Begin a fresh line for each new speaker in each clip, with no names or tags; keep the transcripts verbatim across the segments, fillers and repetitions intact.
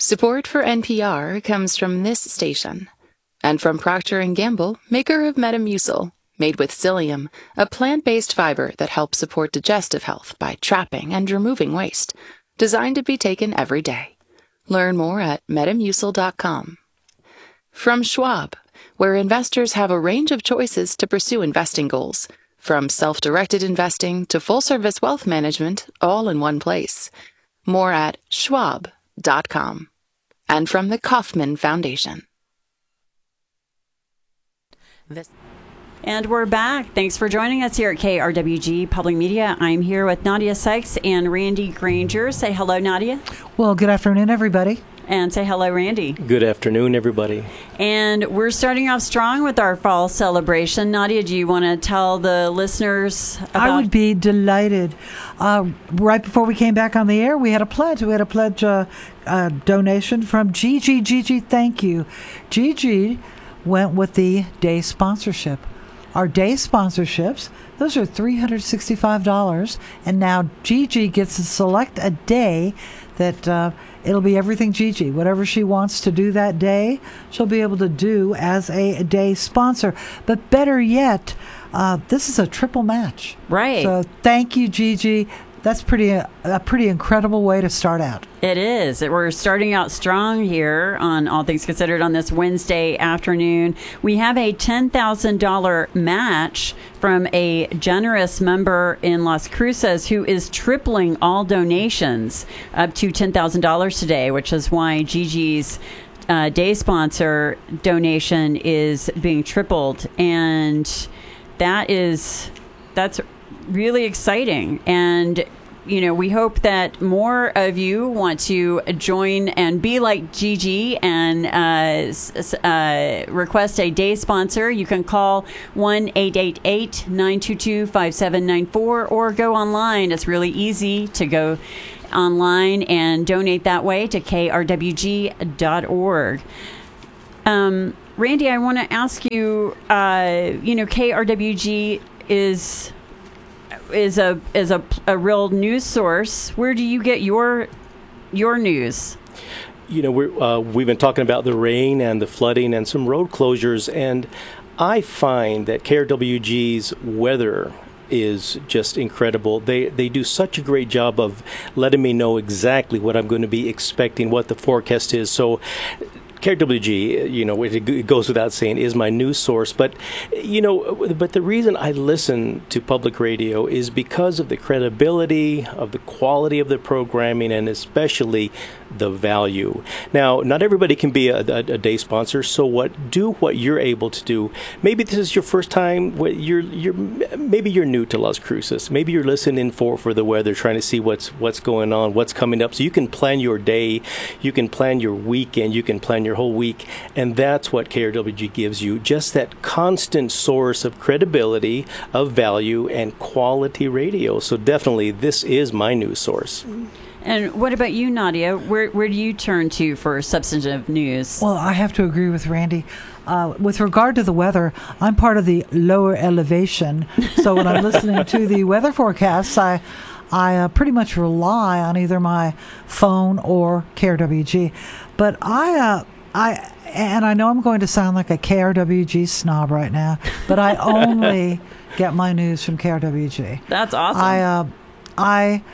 Support for N P R comes from this station and from Procter and Gamble, maker of Metamucil, made with psyllium, a plant-based fiber that helps support digestive health by trapping and removing waste, designed to be taken every day. Learn more at metamucil dot com. From Schwab, where investors have a range of choices to pursue investing goals, from self-directed investing to full-service wealth management, all in one place. More at schwab dot com. And from the Kauffman Foundation.
This- And we're back. Thanks for joining us here at K R W G Public Media. I'm here with Nadia Sykes and Randy Granger. Say hello, Nadia.
Well, good afternoon, everybody.
And say hello, Randy.
Good afternoon, everybody.
And we're starting off strong with our fall celebration. Nadia, do you want to tell the listeners about...
I would be delighted. Uh, right before we came back on the air, we had a pledge. We had a pledge uh, uh, donation from Gigi. Gigi, thank you. Gigi went with the day sponsorship. Our day sponsorships, those are three hundred sixty-five dollars. And now Gigi gets to select a day that... Uh, It'll be everything Gigi. Whatever she wants to do that day, she'll be able to do as a, a day sponsor. But better yet, uh, this is a triple match.
Right.
So thank you, Gigi. That's pretty uh, a pretty incredible way to start out.
It is. We're starting out strong here on All Things Considered on this Wednesday afternoon. We have a ten thousand dollars match from a generous member in Las Cruces who is tripling all donations up to ten thousand dollars today, which is why Gigi's uh, day sponsor donation is being tripled. And that is, that's really exciting. And you know, we hope that more of you want to join and be like Gigi and uh, uh, request a day sponsor. You can call one eight eight eight, nine two two, five seven nine four or go online. It's really easy to go online and donate that way to k r w g dot org. Um, Randy, I want to ask you, uh, you know, K R W G is... is a is a, a real news source. Where do you get your your news?
You know, we're, uh, we've been talking about the rain and the flooding and some road closures, and I find that K R W G's weather is just incredible. They they do such a great job of letting me know exactly what I'm going to be expecting, what the forecast is. So K R W G, you know, it goes without saying, is my news source. But, you know, but the reason I listen to public radio is because of the credibility, of the quality of the programming, and especially the value. Now, not everybody can be a, a, a day sponsor, so what? Do what you're able to do. Maybe this is your first time. You're you're maybe you're new to Las Cruces. Maybe you're listening for for the weather, trying to see what's what's going on, what's coming up, so you can plan your day, you can plan your weekend, you can plan your whole week, and that's what K R W G gives you. Just that constant source of credibility, of value, and quality radio. So definitely, this is my news source.
And what about you, Nadia? Where where do you turn to for substantive news?
Well, I have to agree with Randy. Uh, with regard to the weather, I'm part of the lower elevation. So when I'm listening to the weather forecasts, I I uh, pretty much rely on either my phone or K R W G. But I uh, I and I know I'm going to sound like a K R W G snob right now, but I only get my news from K R W G.
That's awesome.
I uh, I.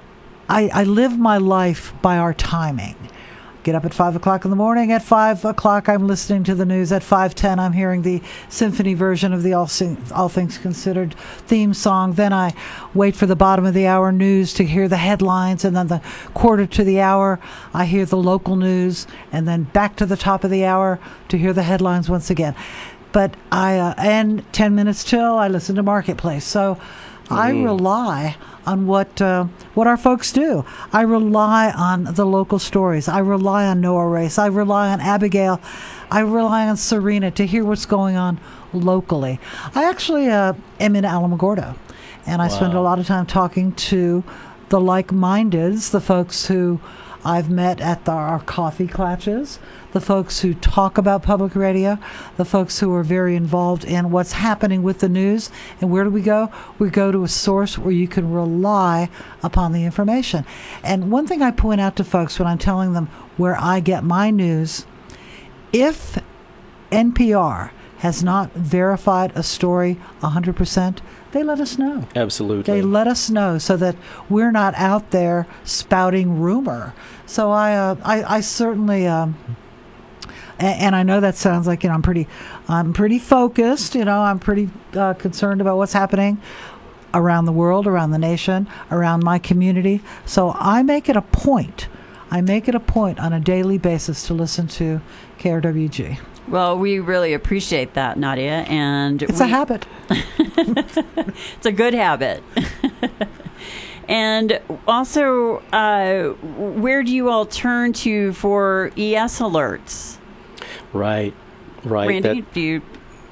I, I live my life by our timing. Get up at five o'clock in the morning. At five o'clock, I'm listening to the news. At five ten, I'm hearing the symphony version of the All, Sing- All Things Considered theme song. Then I wait for the bottom of the hour news to hear the headlines. And then the quarter to the hour, I hear the local news. And then back to the top of the hour to hear the headlines once again. But I, uh, and ten minutes till, I listen to Marketplace. So mm-hmm. I rely on what uh, what our folks do. I rely on the local stories. I rely on Noah Race. I rely on Abigail. I rely on Serena to hear what's going on locally. I actually uh, am in Alamogordo, and I wow. spend a lot of time talking to the like-mindeds, the folks who I've met at the, our coffee clatches, the folks who talk about public radio, the folks who are very involved in what's happening with the news. And where do we go? We go to a source where you can rely upon the information. And one thing I point out to folks when I'm telling them where I get my news, if N P R has not verified a story one hundred percent, they let us know.
Absolutely.
They let us know so that we're not out there spouting rumor. So I, uh, I, I certainly, um, and, and I know that sounds like, you know, I'm pretty, I'm pretty focused. You know, I'm pretty uh, concerned about what's happening around the world, around the nation, around my community. So I make it a point. I make it a point on a daily basis to listen to K R W G.
Well, we really appreciate that, Nadia, and
it's
we,
a habit.
It's a good habit. And also, uh, where do you all turn to for E S alerts?
Right, right.
Randy,
that,
do you?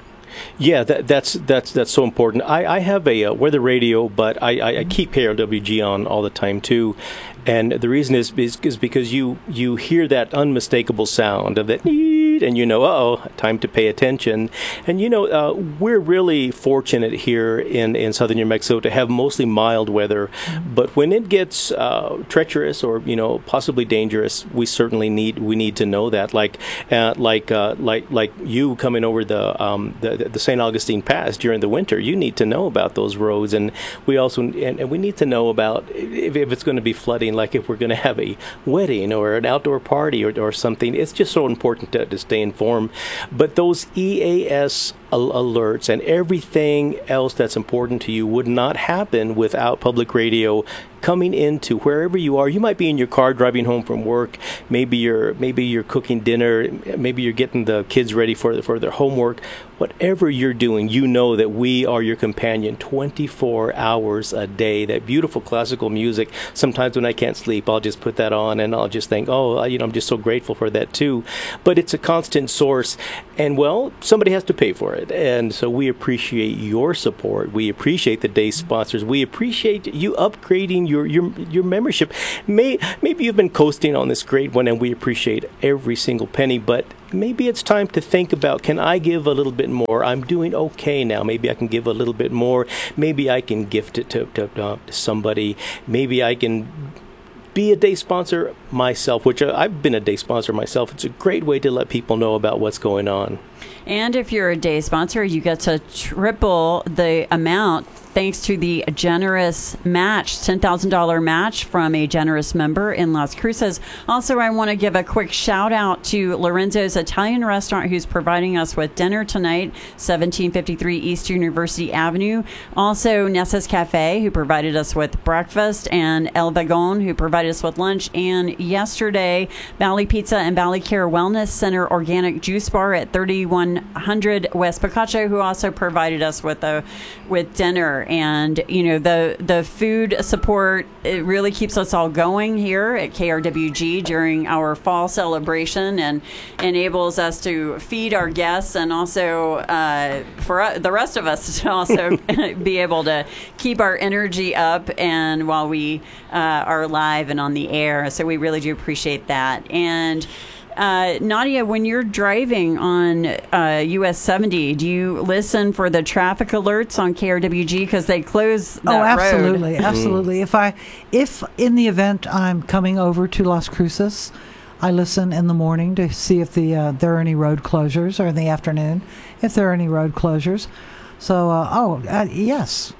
Yeah, that, that's that's that's so important. I, I have a uh, weather radio, but I, I, I keep K R W G on all the time too, and the reason is is, is because you you hear that unmistakable sound of that. And you know, uh-oh, time to pay attention. And you know, uh, we're really fortunate here in, in southern New Mexico to have mostly mild weather. But when it gets uh, treacherous or you know possibly dangerous, we certainly need we need to know that. Like uh, like uh, like like you coming over the um, the, the Saint Augustine Pass during the winter, you need to know about those roads. And we also and, and we need to know about if, if it's going to be flooding, like if we're going to have a wedding or an outdoor party or, or something. It's just so important to, to stay informed. But those E A S al- alerts and everything else that's important to you would not happen without public radio coming into wherever you are. You might be in your car driving home from work. Maybe you're maybe you're cooking dinner. Maybe you're getting the kids ready for for their homework. Whatever you're doing, you know that we are your companion twenty-four hours a day. That beautiful classical music. Sometimes when I can't sleep, I'll just put that on and I'll just think, oh, you know, I'm just so grateful for that too. But it's a constant source, and well, somebody has to pay for it. And so we appreciate your support. We appreciate the day sponsors. We appreciate you upgrading your your your membership. May, maybe you've been coasting on this great one, and we appreciate every single penny, but maybe it's time to think about, can I give a little bit more? I'm doing okay now. Maybe I can give a little bit more. Maybe I can gift it to, to, uh, to somebody. Maybe I can be a day sponsor myself, which I've been a day sponsor myself. It's a great way to let people know about what's going on.
And if you're a day sponsor, you get to triple the amount thanks to the generous match, ten thousand dollars match from a generous member in Las Cruces. Also, I want to give a quick shout out to Lorenzo's Italian Restaurant, who's providing us with dinner tonight, seventeen fifty-three East University Avenue. Also, Nessa's Cafe, who provided us with breakfast, and El Vagon, who provided us with lunch. And yesterday, Valley Pizza and Valley Care Wellness Center Organic Juice Bar at thirty-one hundred West Picacho, who also provided us with a with dinner. And you know, the the food support, it really keeps us all going here at K R W G during our fall celebration, and enables us to feed our guests, and also uh, for the rest of us to also be able to keep our energy up and while we uh, are live and on the air. So we really do appreciate that. And Uh, Nadia, when you're driving on uh, U S seventy, do you listen for the traffic alerts on K R W G, because they close that
oh, absolutely,
road?
absolutely. If I, if in the event I'm coming over to Las Cruces, I listen in the morning to see if the uh, there are any road closures, or in the afternoon if there are any road closures. So, uh, oh uh, yes,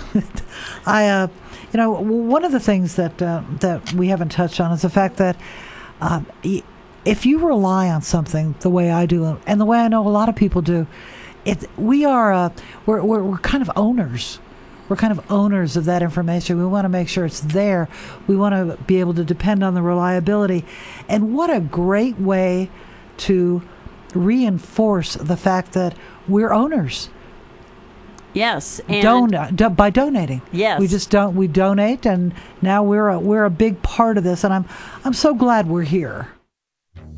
I, uh, you know, one of the things that uh, that we haven't touched on is the fact that. Uh, If you rely on something the way I do, and the way I know a lot of people do, it we are uh, we're, we're we're kind of owners. We're kind of owners of that information. We want to make sure it's there. We want to be able to depend on the reliability. And what a great way to reinforce the fact that we're owners.
Yes, and
Don- do, by donating.
Yes,
we just don't. We donate, and now we're a, we're a big part of this. And I'm I'm so glad we're here.